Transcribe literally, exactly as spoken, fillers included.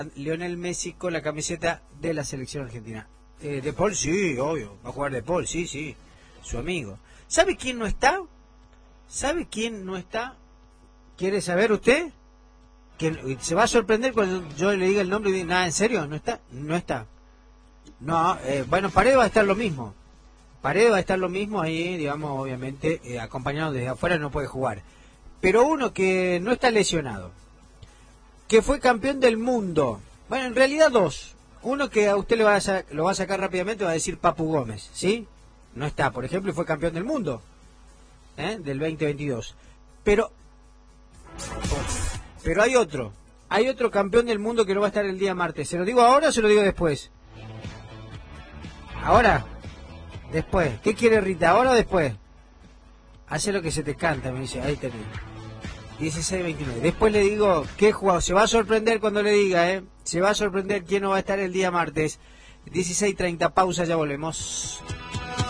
Lionel Messi con la camiseta de la selección argentina. Eh, de Paul, sí, obvio, va a jugar De Paul, sí, sí, su amigo. ¿Sabe quién no está? ¿Sabe quién no está? ¿Quiere saber usted? Que se va a sorprender cuando yo le diga el nombre y diga, nada, ¿en serio? ¿No está? No está. No, eh, bueno, Paredes va a estar lo mismo. Paredes va a estar lo mismo ahí, digamos, obviamente, eh, acompañado desde afuera, no puede jugar. Pero uno que no está lesionado, que fue campeón del mundo, bueno, en realidad dos. Uno que a usted le va a lo va a sacar rápidamente, va a decir Papu Gómez, ¿sí? No está, por ejemplo, y fue campeón del mundo, ¿eh? Del veinte veintidós. Pero, pero hay otro, hay otro campeón del mundo que no va a estar el día martes. ¿Se lo digo ahora o se lo digo después? ¿Ahora? Después. ¿Qué quiere Rita? ¿Ahora o después? Hace lo que se te canta, me dice. Ahí tenés. dieciséis veintinueve. Después le digo qué jugador. Se va a sorprender cuando le diga, ¿eh? Se va a sorprender quién no va a estar el día martes. dieciséis treinta. Pausa, ya volvemos.